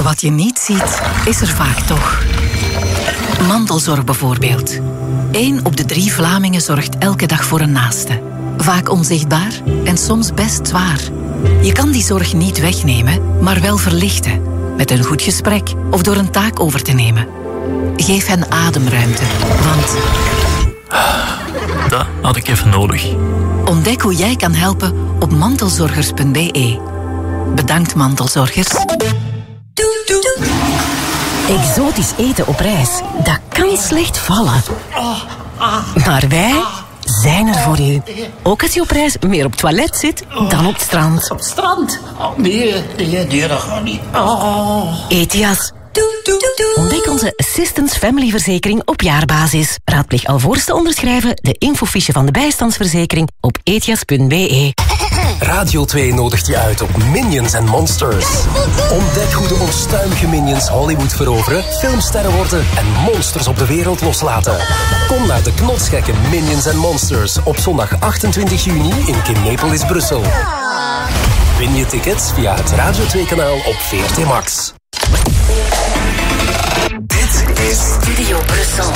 Wat je niet ziet, is er vaak toch. Mantelzorg bijvoorbeeld. 1 op de 3 Vlamingen zorgt elke dag voor een naaste. Vaak onzichtbaar en soms best zwaar. Je kan die zorg niet wegnemen, maar wel verlichten. Met een goed gesprek of door een taak over te nemen. Geef hen ademruimte, want... Dat had ik even nodig. Ontdek hoe jij kan helpen op mantelzorgers.be. Bedankt, mantelzorgers. Exotisch eten op reis, dat kan slecht vallen. Maar wij zijn er voor u. Ook als je op reis meer op het toilet zit dan op het strand. Op het strand? Oh, nee, dat gaat niet. Etias. Ontdek onze Assistance Family verzekering op jaarbasis. Raadpleeg alvorens te onderschrijven de infofiche van de bijstandsverzekering op etias.be. Radio 2 nodigt je uit op Minions and Monsters. Ontdek hoe de onstuimige Minions Hollywood veroveren, filmsterren worden en monsters op de wereld loslaten. Kom naar de knotsgekke Minions and Monsters op zondag 28 juni in Kinepolis, Brussel. Win je tickets via het Radio 2-kanaal op VRT Max. Dit is Studio Brussel.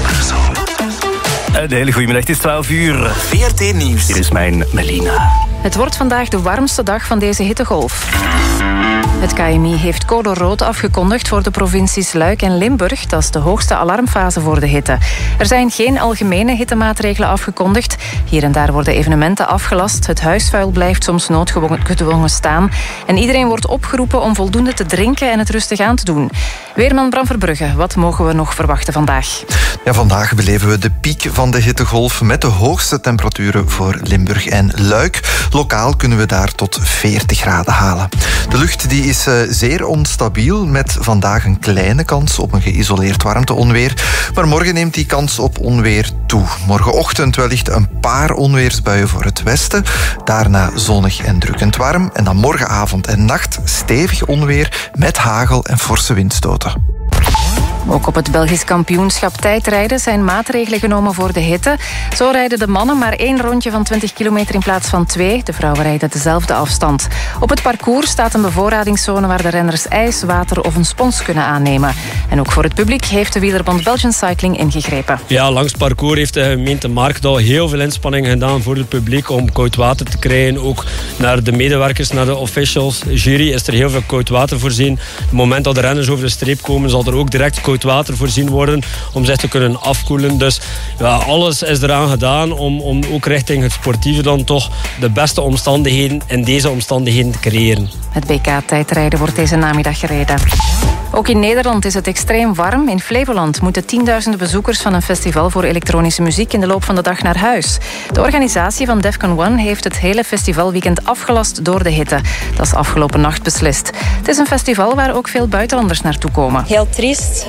Een hele goede middag, het is 12 uur. VRT Nieuws. Hier is mijn Melina. Het wordt vandaag de warmste dag van deze hittegolf. Het KMI heeft code rood afgekondigd voor de provincies Luik en Limburg. Dat is de hoogste alarmfase voor de hitte. Er zijn geen algemene hittemaatregelen afgekondigd. Hier en daar worden evenementen afgelast. Het huisvuil blijft soms noodgedwongen staan. En iedereen wordt opgeroepen om voldoende te drinken en het rustig aan te doen. Weerman Bram Verbrugge, wat mogen we nog verwachten vandaag? Ja, vandaag beleven we de piek van de hittegolf met de hoogste temperaturen voor Limburg en Luik. Lokaal kunnen we daar tot 40 graden halen. De lucht die is zeer onstabiel met vandaag een kleine kans op een geïsoleerd warmteonweer. Maar morgen neemt die kans op onweer toe. Morgenochtend wellicht een paar onweersbuien voor het westen. Daarna zonnig en drukkend warm. En dan morgenavond en nacht stevig onweer met hagel en forse windstoten. Ook op het Belgisch kampioenschap tijdrijden zijn maatregelen genomen voor de hitte. Zo rijden de mannen maar 1 rondje van 20 kilometer in plaats van 2. De vrouwen rijden dezelfde afstand. Op het parcours staat een bevoorradingszone waar de renners ijs, water of een spons kunnen aannemen. En ook voor het publiek heeft de wielerbond Belgian Cycling ingegrepen. Ja, langs het parcours heeft de gemeente Marktouw heel veel inspanningen gedaan voor het publiek om koud water te krijgen. Ook naar de medewerkers, naar de officials, jury is er heel veel koud water voorzien. Op het moment dat de renners over de streep komen zal er ook direct koud water voorzien worden om zich te kunnen afkoelen. Dus ja, alles is eraan gedaan om ook richting het sportieve dan toch de beste omstandigheden in deze omstandigheden te creëren. Het BK-tijdrijden wordt deze namiddag gereden. Ook in Nederland is het extreem warm. In Flevoland moeten tienduizenden bezoekers van een festival voor elektronische muziek in de loop van de dag naar huis. De organisatie van Defcon One heeft het hele festivalweekend afgelast door de hitte. Dat is afgelopen nacht beslist. Het is een festival waar ook veel buitenlanders naartoe komen. Heel triest.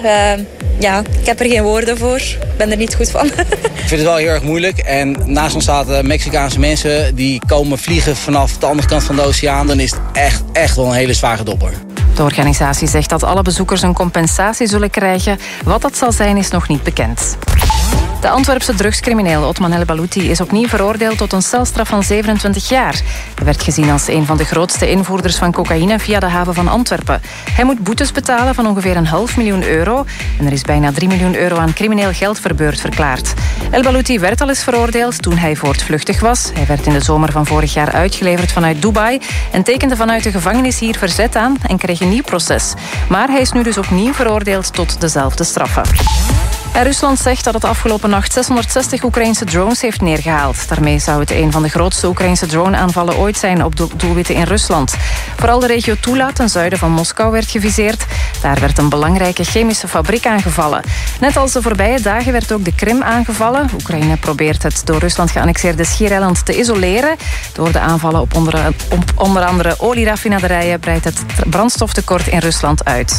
Ik heb er geen woorden voor. Ik ben er niet goed van. Ik vind het wel heel erg moeilijk. En naast ons zaten Mexicaanse mensen die komen vliegen vanaf de andere kant van de oceaan. Dan is het echt wel een hele zware dopper. De organisatie zegt dat alle bezoekers een compensatie zullen krijgen. Wat dat zal zijn is nog niet bekend. De Antwerpse drugscrimineel Otman El Balouti is opnieuw veroordeeld tot een celstraf van 27 jaar. Hij werd gezien als een van de grootste invoerders van cocaïne via de haven van Antwerpen. Hij moet boetes betalen van ongeveer €500.000 en er is bijna €3 miljoen aan crimineel geld verbeurd verklaard. El Balouti werd al eens veroordeeld toen hij voortvluchtig was. Hij werd in de zomer van vorig jaar uitgeleverd vanuit Dubai en tekende vanuit de gevangenis hier verzet aan en kreeg een nieuw proces. Maar hij is nu dus opnieuw veroordeeld tot dezelfde straffen. En Rusland zegt dat het afgelopen nacht 660 Oekraïnse drones heeft neergehaald. Daarmee zou het een van de grootste Oekraïnse drone-aanvallen ooit zijn op doelwitten in Rusland. Vooral de regio Tula ten zuiden van Moskou werd geviseerd. Daar werd een belangrijke chemische fabriek aangevallen. Net als de voorbije dagen werd ook de Krim aangevallen. Oekraïne probeert het door Rusland geannexeerde Schiereiland te isoleren. Door de aanvallen op onder andere olieraffinaderijen breidt het brandstoftekort in Rusland uit.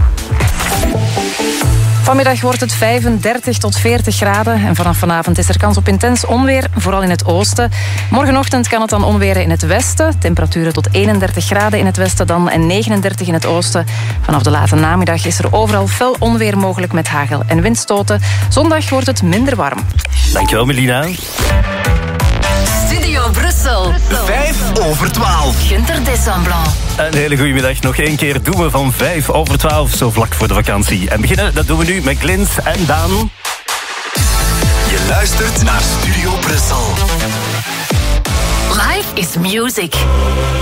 Vanmiddag wordt het 35 tot 40 graden en vanaf vanavond is er kans op intens onweer, vooral in het oosten. Morgenochtend kan het dan onweren in het westen. Temperaturen tot 31 graden in het westen dan en 39 in het oosten. Vanaf de late namiddag is er overal fel onweer mogelijk met hagel en windstoten. Zondag wordt het minder warm. Dankjewel, Melina. Studio Brussel. Brussel. 5:12. Gunter Desablon. Een hele goede middag. Nog één keer doen we van 5:12, zo vlak voor de vakantie. En beginnen, dat doen we nu met Glins en Daan. Je luistert naar Studio Brussel. Life is music.